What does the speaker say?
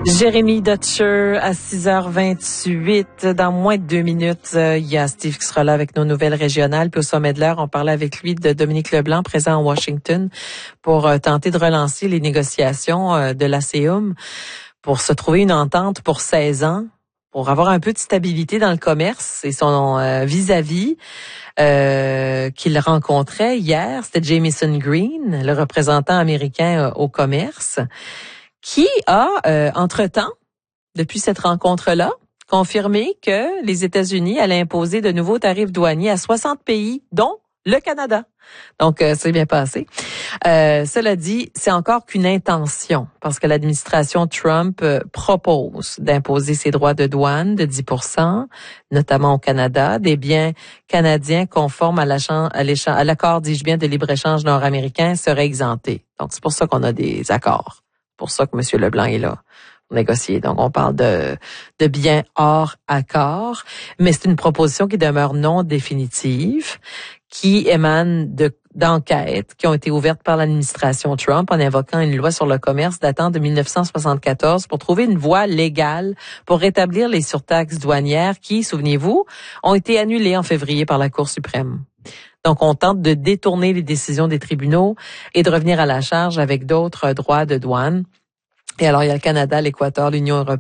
Jérémy Dutcher à 6h28. Dans moins de 2 minutes, il y a Steve qui sera là avec nos nouvelles régionales. Puis au sommet de l'heure, on parlait avec lui de Dominique Leblanc, présent à Washington, pour tenter de relancer les négociations de l'ASEUM pour se trouver une entente pour 16 ans, pour avoir un peu de stabilité dans le commerce et son vis-à-vis qu'il rencontrait hier. C'était Jamieson Green, le représentant américain au commerce, qui a, entre-temps, depuis cette rencontre-là, confirmé que les États-Unis allaient imposer de nouveaux tarifs douaniers à 60 pays, dont le Canada. Donc, c'est bien passé. Cela dit, c'est encore qu'une intention, parce que l'administration Trump propose d'imposer ses droits de douane de 10%, notamment au Canada, des biens canadiens conformes à l'accord, dis-je bien, de libre-échange nord-américain seraient exemptés. Donc, c'est pour ça qu'on a des accords. C'est pour ça que M. Leblanc est là pour négocier. Donc, on parle de biens hors accord, mais c'est une proposition qui demeure non définitive, qui émane d'enquêtes qui ont été ouvertes par l'administration Trump en invoquant une loi sur le commerce datant de 1974 pour trouver une voie légale pour rétablir les surtaxes douanières qui, souvenez-vous, ont été annulées en février par la Cour suprême. Donc, on tente de détourner les décisions des tribunaux et de revenir à la charge avec d'autres droits de douane. Et alors, il y a le Canada, l'Équateur, l'Union européenne,